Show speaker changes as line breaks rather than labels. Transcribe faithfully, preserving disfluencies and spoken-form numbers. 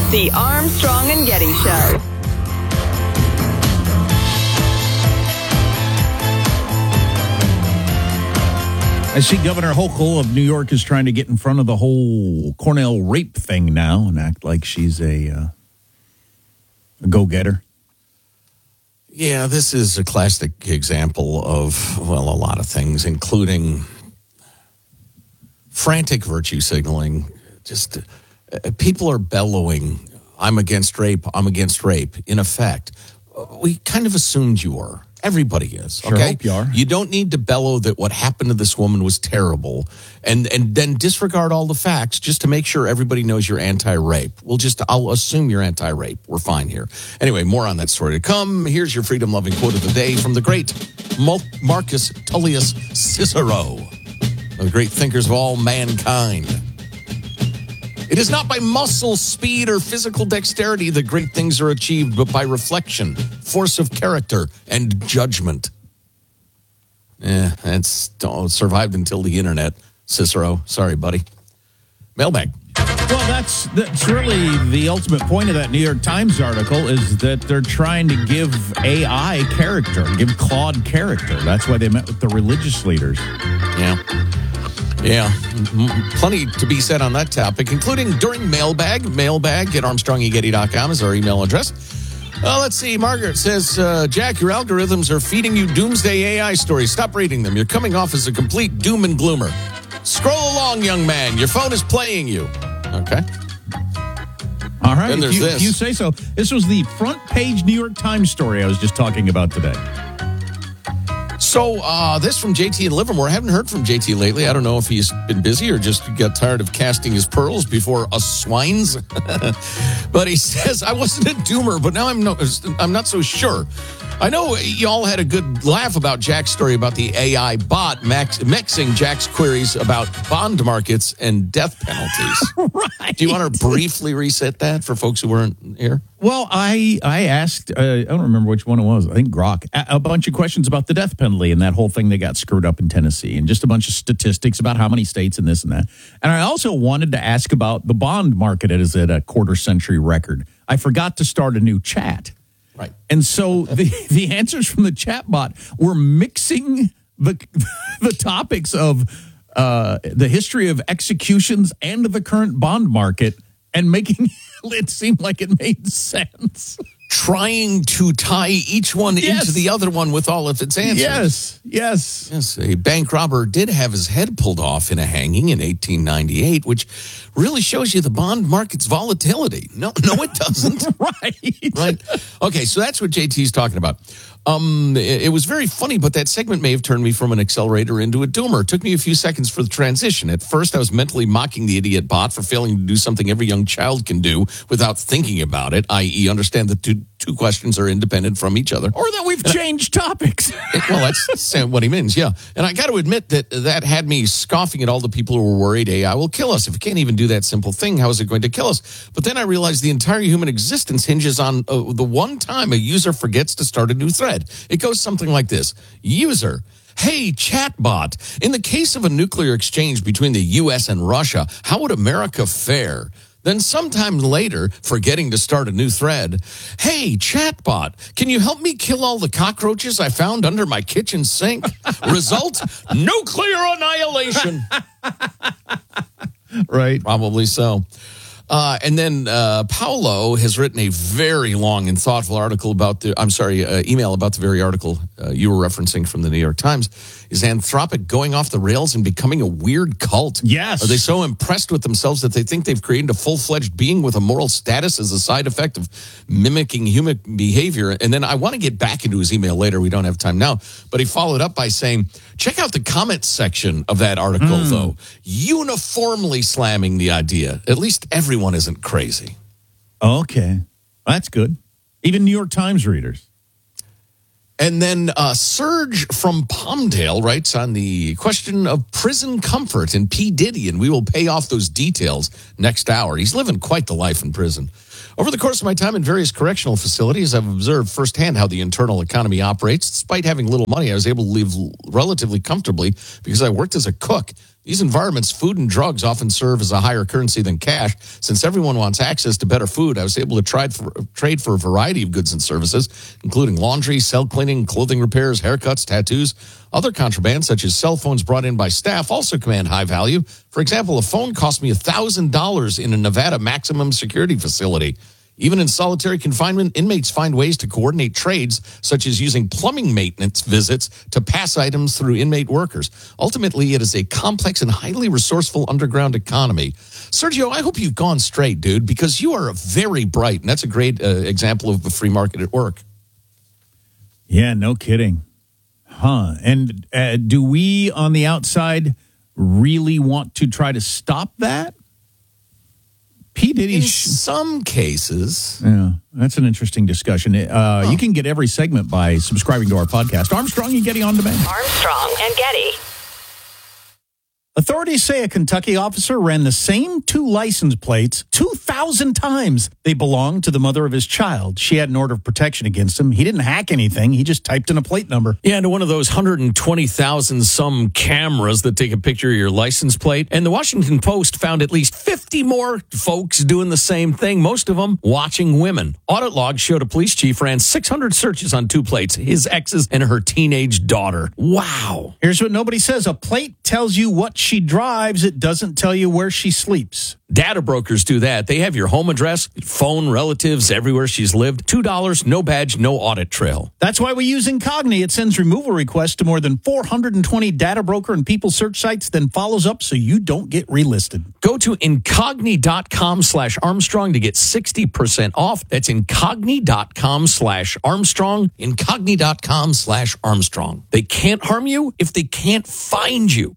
The Armstrong and Getty Show.
I see Governor Hochul of New York is trying to get in front of the whole Cornell rape thing now and act like she's a, uh, a go-getter.
Yeah, this is a classic example of, well, a lot of things, including frantic virtue signaling. Just uh, people are bellowing, I'm against rape, I'm against rape. In effect, we kind of assumed you were. Everybody is,
sure
okay?
Hope you are.
You don't need to bellow that what happened to this woman was terrible and, and then disregard all the facts just to make sure everybody knows you're anti-rape. We'll just, I'll assume you're anti-rape. We're fine here. Anyway, more on that story to come. Here's your freedom-loving quote of the day from the great Marcus Tullius Cicero, one of the great thinkers of all mankind. It is not by muscle, speed, or physical dexterity that great things are achieved, but by reflection, force of character, and judgment. Eh, that's oh, survived until the internet, Cicero. Sorry, buddy. Mailbag.
Well, that's that's really the ultimate point of that New York Times article is that they're trying to give A I character, give Claude character. That's why they met with the religious leaders.
Yeah. Yeah, plenty to be said on that topic, including during mailbag. Mailbag at armstrong and getty dot com is our email address. Uh, let's see. Margaret says, uh, Jack, your algorithms are feeding you doomsday A I stories. Stop reading them. You're coming off as a complete doom and gloomer. Scroll along, young man. Your phone is playing you. Okay.
All right.
Then there's
if you,
this.
if you say so. This was the front page New York Times story I was just talking about today.
So, uh, this from J T in Livermore. I haven't heard from J T lately. I don't know if he's been busy or just got tired of casting his pearls before us swines. But he says, I wasn't a doomer, but now I'm no, I'm not so sure. I know y'all had a good laugh about Jack's story about the A I bot max, mixing Jack's queries about bond markets and death penalties.
Right.
Do you want to briefly reset that for folks who weren't here?
Well, I I asked, uh, I don't remember which one it was, I think Grok, a, a bunch of questions about the death penalty and that whole thing that got screwed up in Tennessee and just a bunch of statistics about how many states and this and that. And I also wanted to ask about the bond market is at a quarter century record. I forgot to start a new chat.
Right.
And so the, the answers from the chatbot were mixing the, the topics of uh, the history of executions and the current bond market and making it seem like it made sense.
Trying to tie each one
Yes.
into the other one with all of its answers.
Yes, yes.
Yes, a bank robber did have his head pulled off in a hanging in eighteen ninety-eight, which really shows you the bond market's volatility. No, no, it doesn't.
Right.
Right. Okay, so that's what J T's talking about. Um, it, it was very funny, but that segment may have turned me from an accelerator into a doomer. It took me a few seconds for the transition. At first, I was mentally mocking the idiot bot for failing to do something every young child can do without thinking about it, that is understand that two, two questions are independent from each other.
Or that we've changed topics.
Well, that's what he means, yeah. And I got to admit that that had me scoffing at all the people who were worried A I will kill us. If it can't even do that simple thing, how is it going to kill us? But then I realized the entire human existence hinges on uh, the one time a user forgets to start a new thread. It goes something like this. User, hey, chatbot, in the case of a nuclear exchange between the U S and Russia, how would America fare? Then sometime later, forgetting to start a new thread, hey, chatbot, can you help me kill all the cockroaches I found under my kitchen sink? Result, nuclear annihilation.
Right.
Probably so. Uh, and then uh, Paolo has written a very long and thoughtful article about the, I'm sorry, uh, email about the very article uh, you were referencing from the New York Times. Is Anthropic going off the rails and becoming a weird cult?
Yes.
Are they so impressed with themselves that they think they've created a full-fledged being with a moral status as a side effect of mimicking human behavior? And then I want to get back into his email later. We don't have time now. But he followed up by saying, check out the comments section of that article, mm. though. Uniformly slamming the idea. At least everyone isn't crazy.
Okay. That's good. Even New York Times readers.
And then uh, Serge from Palmdale writes on the question of prison comfort in P. Diddy, and we will pay off those details next hour. He's living quite the life in prison. Over the course of my time in various correctional facilities, I've observed firsthand how the internal economy operates. Despite having little money, I was able to live relatively comfortably because I worked as a cook. These environments, food and drugs often serve as a higher currency than cash. Since everyone wants access to better food, I was able to trade for, trade for a variety of goods and services, including laundry, cell cleaning, clothing repairs, haircuts, tattoos. Other contraband, such as cell phones brought in by staff, also command high value. For example, a phone cost me one thousand dollars in a Nevada maximum security facility. Even in solitary confinement, inmates find ways to coordinate trades, such as using plumbing maintenance visits to pass items through inmate workers. Ultimately, it is a complex and highly resourceful underground economy. Sergio, I hope you've gone straight, dude, because you are very bright, and that's a great uh, example of the free market at work.
Yeah, no kidding. Huh. And uh, do we on the outside really want to try to stop that? P. Diddy.
In some cases.
Yeah, that's an interesting discussion. Uh, huh. You can get every segment by subscribing to our podcast, Armstrong and Getty On Demand.
Armstrong and Getty.
Authorities say a Kentucky officer ran the same two license plates two thousand times. They belonged to the mother of his child. She had an order of protection against him. He didn't hack anything. He just typed in a plate number.
Yeah, into one of those one hundred twenty thousand some cameras that take a picture of your license plate. And the Washington Post found at least fifty more folks doing the same thing, most of them watching women. Audit logs showed a police chief ran six hundred searches on two plates, his ex's and her teenage daughter. Wow.
Here's what nobody says. A plate tells you what she drives. It doesn't tell you where she sleeps.
Data brokers do that. They have your home address, phone, relatives, everywhere she's lived. two dollars, no badge, no audit trail.
That's why we use Incogni. It sends removal requests to more than four hundred twenty data broker and people search sites, then follows up so you don't get relisted.
Go to incogni.com slash Armstrong to get sixty percent off. That's incogni.com slash Armstrong. Incogni.com slash Armstrong. They can't harm you if they can't find you.